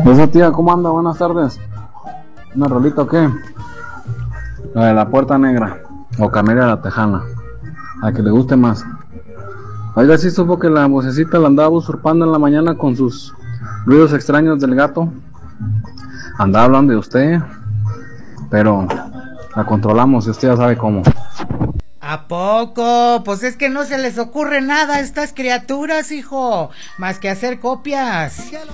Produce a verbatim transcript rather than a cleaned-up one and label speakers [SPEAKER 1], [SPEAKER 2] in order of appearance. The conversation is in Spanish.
[SPEAKER 1] Esa tía, ¿cómo anda? Buenas tardes. ¿Una rolita o qué? La de la Puerta Negra o Camelia la Tejana, a que le guste más. Oiga, sí supo que la vocecita la andaba usurpando en la mañana con sus ruidos extraños del gato. Andaba hablando de usted, pero la controlamos y usted ya sabe cómo.
[SPEAKER 2] ¿A poco? Pues es que no se les ocurre nada a estas criaturas, hijo, más que hacer copias.